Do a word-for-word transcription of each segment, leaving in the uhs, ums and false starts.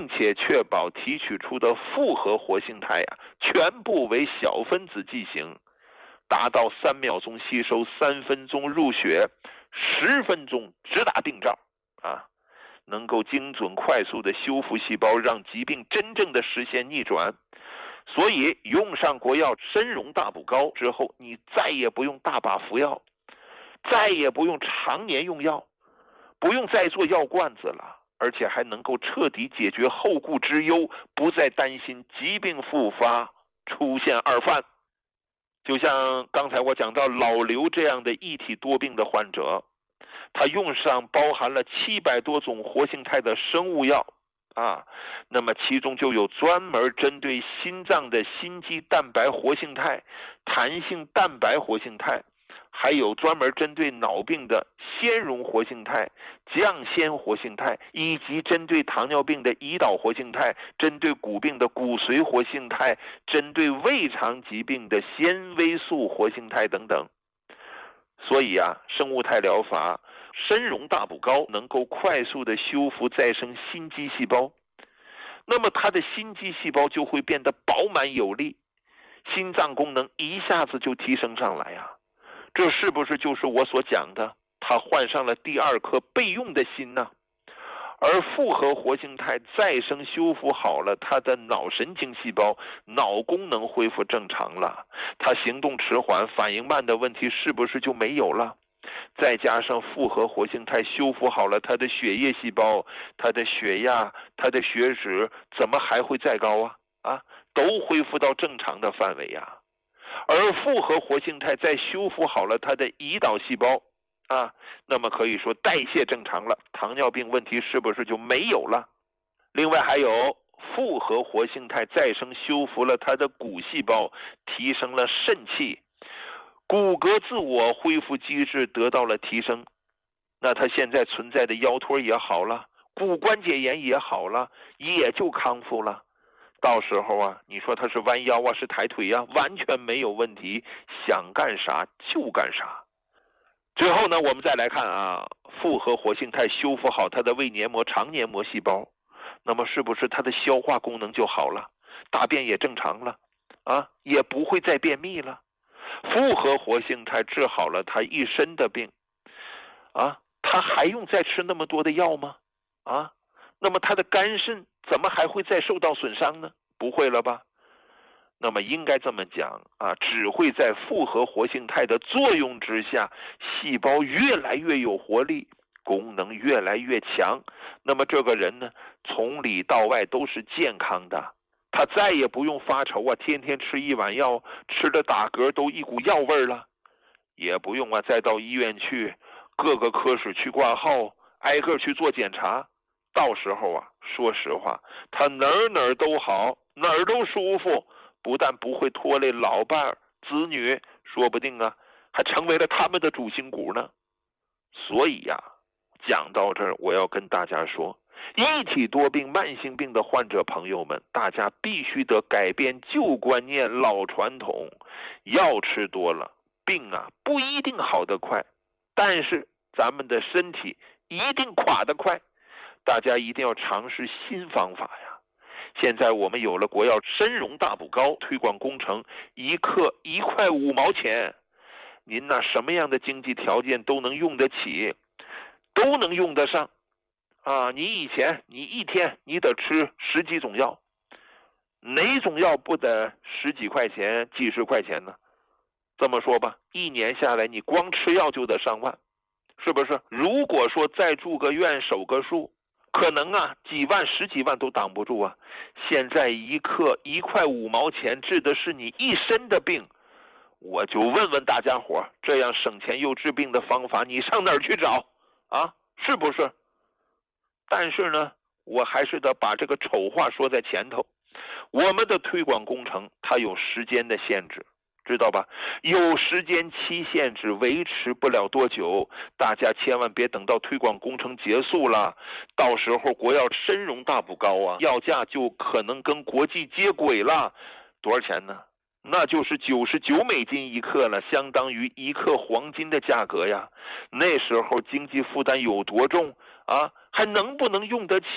并且确保提取出的复合活性肽呀、啊，全部为小分子剂型，达到三秒钟吸收，三分钟入血，十分钟直达病灶啊，能够精准快速的修复细胞，让疾病真正的实现逆转。所以用上国药参荣大补膏之后，你再也不用大把服药，再也不用常年用药，不用再做药罐子了，而且还能够彻底解决后顾之忧，不再担心疾病复发出现二犯。就像刚才我讲到老刘这样的一体多病的患者，他用上包含了七百多种活性肽的生物药啊，那么其中就有专门针对心脏的心肌蛋白活性肽、弹性蛋白活性肽，还有专门针对脑病的纤溶活性肽、降纤活性肽，以及针对糖尿病的胰岛活性肽，针对骨病的骨髓活性肽，针对胃肠疾病的纤维素活性肽等等。所以啊，生物肽疗法参荣大补膏能够快速的修复再生心肌细胞，那么它的心肌细胞就会变得饱满有力，心脏功能一下子就提升上来啊。这是不是就是我所讲的，他换上了第二颗备用的心呢？而复合活性肽再生修复好了他的脑神经细胞，脑功能恢复正常了，他行动迟缓、反应慢的问题是不是就没有了？再加上复合活性肽修复好了他的血液细胞，他的血压、他的血脂怎么还会再高啊？啊，都恢复到正常的范围呀、啊。而复合活性肽再修复好了它的胰岛细胞啊，那么可以说代谢正常了，糖尿病问题是不是就没有了？另外还有复合活性肽再生修复了它的骨细胞，提升了肾气，骨骼自我恢复机制得到了提升，那它现在存在的腰托也好了，骨关节炎也好了，也就康复了。到时候啊，你说他是弯腰啊，是抬腿啊，完全没有问题，想干啥就干啥。最后呢，我们再来看啊，复合活性肽修复好它的胃黏膜、肠黏膜细胞，那么是不是它的消化功能就好了，大便也正常了啊，也不会再便秘了。复合活性肽治好了他一身的病啊，他还用再吃那么多的药吗？啊，那么他的肝肾怎么还会再受到损伤呢？不会了吧？那么应该这么讲啊，只会在复合活性肽的作用之下，细胞越来越有活力，功能越来越强，那么这个人呢，从里到外都是健康的，他再也不用发愁啊，天天吃一碗药，吃的打嗝都一股药味了，也不用啊再到医院去各个科室去挂号，挨个去做检查。到时候啊，说实话，他哪儿哪儿都好，哪儿都舒服，不但不会拖累老伴子女，说不定啊还成为了他们的主心骨呢。所以呀、啊，讲到这儿，我要跟大家说，一体多病慢性病的患者朋友们，大家必须得改变旧观念、老传统。药吃多了，病啊不一定好得快，但是咱们的身体一定垮得快。大家一定要尝试新方法呀！现在我们有了国药参荣大补膏推广工程，一克一块五毛钱，您那什么样的经济条件都能用得起，都能用得上啊！你以前你一天你得吃十几种药，哪种药不得十几块钱、几十块钱呢？这么说吧，一年下来你光吃药就得上万，是不是？如果说再住个院、守个树，可能啊，几万、十几万都挡不住啊！现在一克一块五毛钱治的是你一身的病，我就问问大家伙，这样省钱又治病的方法，你上哪儿去找啊？是不是？但是呢，我还是得把这个丑话说在前头，我们的推广工程它有时间的限制。知道吧？有时间期限制，维持不了多久，大家千万别等到推广工程结束了，到时候国药参荣大补膏啊，药价就可能跟国际接轨了。多少钱呢？那就是九十九美金一克了，相当于一克黄金的价格呀。那时候经济负担有多重啊？还能不能用得起？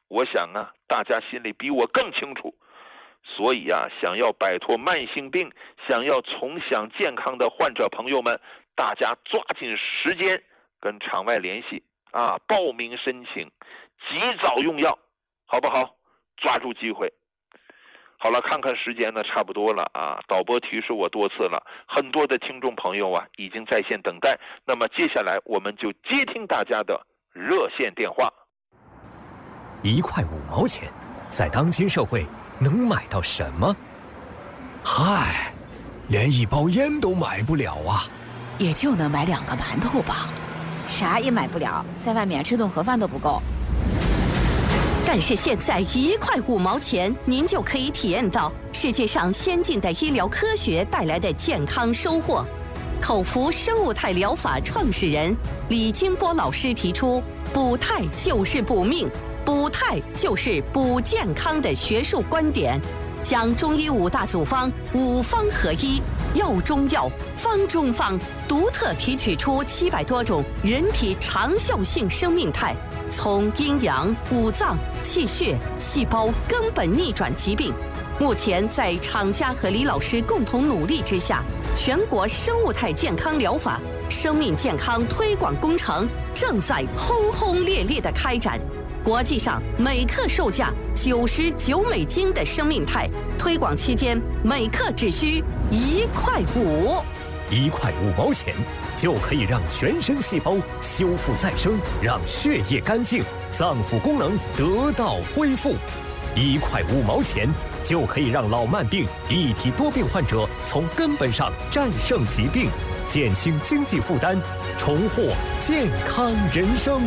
我想啊，大家心里比我更清楚。所以啊，想要摆脱慢性病，想要重享健康的患者朋友们，大家抓紧时间跟场外联系啊，报名申请，及早用药，好不好？抓住机会。好了，看看时间呢，差不多了啊。导播提示我多次了，很多的听众朋友啊已经在线等待。那么接下来我们就接听大家的热线电话。 一块五毛钱，在当今社会能买到什么？ 嗨，连一包烟都买不了啊！ 也就能买两个馒头吧， 啥也买不了，在外面吃顿盒饭都不够。 但是现在一块五毛钱，您就可以体验到世界上先进的医疗科学带来的健康收获。口服生物态疗法创始人李金波老师提出，补态就是补命，补态就是补健康的学术观点，将中医五大组方五方合一，药中药，方中方，独特提取出七百多种人体长效性生命态，从阴阳、五脏、气血、细胞根本逆转疾病。目前在厂家和李老师共同努力之下，全国生物态健康疗法生命健康推广工程正在轰轰烈烈地开展。国际上每克售价九十九美金的生命态，推广期间每克只需一块五， 一块五毛钱就可以让全身细胞修复再生，让血液干净，脏腑功能得到恢复。一块五毛钱就可以让老慢病、一体多病患者从根本上战胜疾病，减轻经济负担，重获健康人生。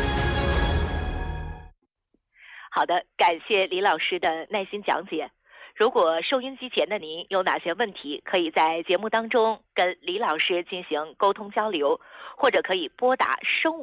好的，感谢李老师的耐心讲解。如果收音机前的您有哪些问题，可以在节目当中跟李老师进行沟通交流，或者可以拨打生物